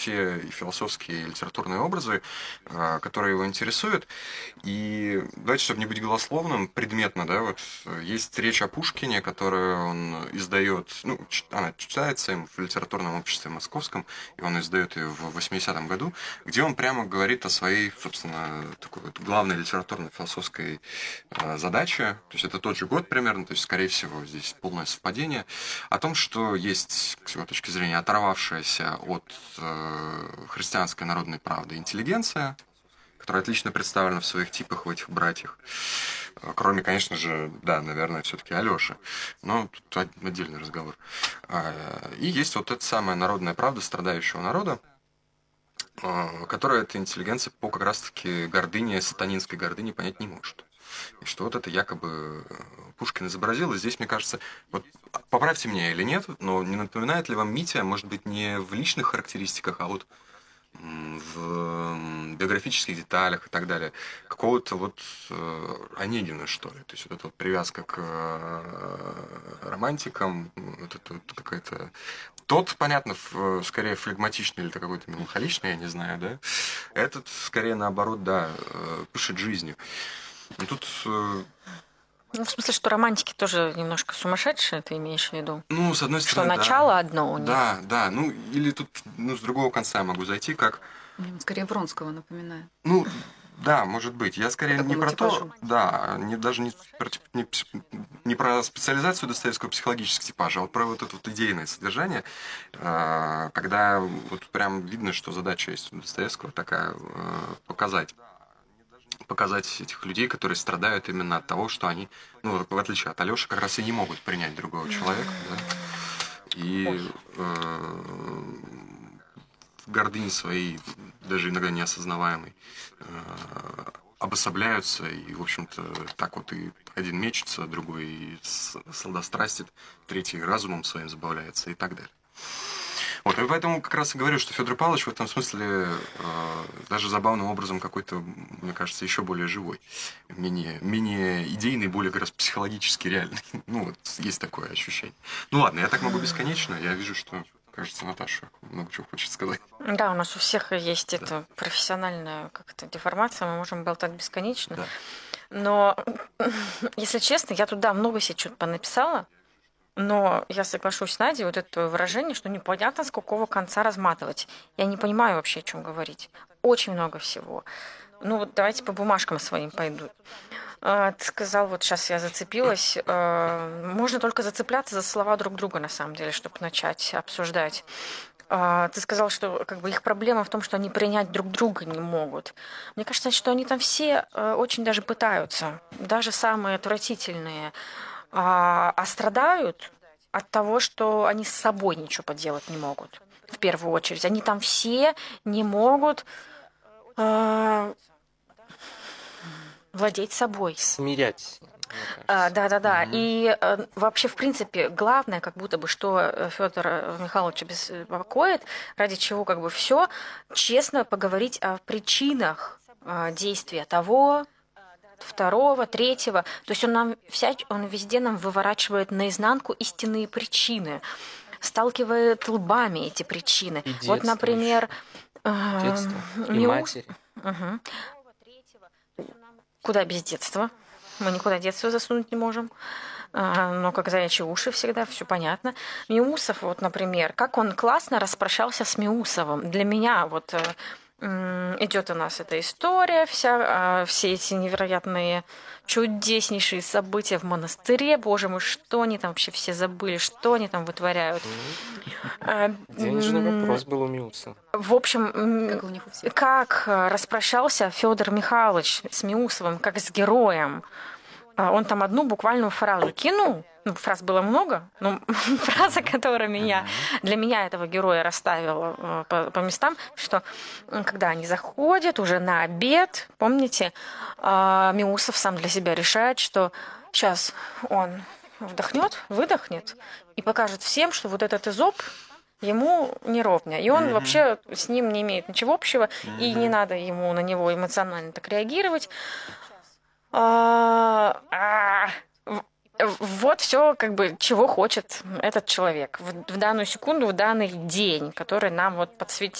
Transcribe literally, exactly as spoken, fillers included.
те философские и литературные образы, которые его интересуют. И давайте, чтобы не быть голословным, предметно, да, вот есть речь о Пушкине, которую он издает, ну, она читается им в литературном обществе московском, и он издает ее в восьмидесятом году, где он прямо говорит о своей, собственно, такой вот главной литературно-философской задаче, то есть это тот же год примерно, то есть, скорее всего, здесь полное совпадение, о том, что есть, с его точки зрения, оторвавшаяся от э, христианской народной правды интеллигенция, которая отлично представлена в своих типах, в этих братьях. Кроме, конечно же, да, наверное, все-таки Алёши. Но тут отдельный разговор. И есть вот эта самая народная правда страдающего народа, которая эта интеллигенция по как раз-таки гордыне, сатанинской гордыне понять не может. И что вот это якобы Пушкин изобразил. И здесь, мне кажется, вот поправьте меня или нет, но не напоминает ли вам Митя, может быть, не в личных характеристиках, а вот в биографических деталях и так далее, какого-то вот э, Онегина, что ли. То есть вот эта вот привязка к э, романтикам, вот это вот какая-то... Тот, понятно, в, скорее флегматичный или какой-то меланхоличный, я не знаю, да. Этот, скорее, наоборот, да, э, пышет жизнью. И тут... Э, Ну, в смысле, что романтики тоже немножко сумасшедшие, ты имеешь в виду? Ну, с одной стороны, что да. начало одно у них. Да, да. Ну, или тут ну, с другого конца я могу зайти, как... Скорее Вронского напоминает. Ну, да, может быть. Я скорее По не про типажу. то, да, не, даже не про, не, не про специализацию Достоевского психологического типажа, а вот про вот это вот идейное содержание, когда вот прям видно, что задача есть у Достоевского такая показать. показать этих людей, которые страдают именно от того, что они, ну, в отличие от Алёши, как раз и не могут принять другого человека, да, и э, в гордыне своей, даже иногда неосознаваемой, э, обособляются, и, в общем-то, так вот и один мечется, другой сладострастит, третий разумом своим забавляется и так далее. Вот, и поэтому как раз и говорю, что Федор Павлович в этом смысле э, даже забавным образом какой-то, мне кажется, еще более живой, менее, менее идейный, более как раз психологически реальный. Ну, вот есть такое ощущение. Ну ладно, я так могу бесконечно, я вижу, что, кажется, Наташа много чего хочет сказать. Да, у нас у всех есть Да. эта профессиональная как-то деформация, мы можем болтать бесконечно. Да. Но, если честно, я туда много себе что-то понаписала. Но я соглашусь с Надей, вот это выражение, что непонятно, с какого конца разматывать. Я не понимаю вообще, о чем говорить. Очень много всего. Ну вот давайте по бумажкам своим пойду. Ты сказал, вот сейчас я зацепилась, можно только зацепляться за слова друг друга, на самом деле, чтобы начать обсуждать. Ты сказал, что как бы их проблема в том, что они принять друг друга не могут. Мне кажется, что они там все очень даже пытаются, даже самые отвратительные. А, а страдают от того, что они с собой ничего поделать не могут. В первую очередь. Они там все не могут э, владеть собой. Смирять. А, да, да, да. Мгм. И э, вообще, в принципе, главное, как будто бы, что Федора Михайловича беспокоит, ради чего как бы все, честно поговорить о причинах э, действия того, второго, третьего. То есть он нам всяч... он везде нам выворачивает наизнанку истинные причины, сталкивает лбами эти причины. И Вот, детство например, еще. Детство. И Миу- матери. Мгм. Куда без детства? Мы никуда детство засунуть не можем. А, Но как заячьи уши всегда, все понятно. Миусов, вот, например, как он классно распрощался с Миусовым. Для меня вот э, м, идет у нас эта история, вся, а, все эти невероятные чудеснейшие события в монастыре. Боже мой, что они там вообще все забыли, что они там вытворяют. А, Денежный м, вопрос был у Миуса. В общем, м, Как у них у всех. как э, распрощался Федор Михайлович с Миусовым, как с героем. А Он там одну буквальную фразу кинул. Ну, фраз было много, но фраза, которая меня, для меня этого героя расставила э, по, по местам, что м, когда они заходят уже на обед, помните, а, Миусов сам для себя решает, что сейчас он вдохнет, выдохнет и покажет всем, что вот этот изоб ему не ровня. И он Мгм. вообще с ним не имеет ничего общего, и не Мгм. надо ему на него эмоционально так реагировать. А, а, в- Вот все, как бы, чего хочет этот человек в, в данную секунду, в данный день, который нам вот подсветил.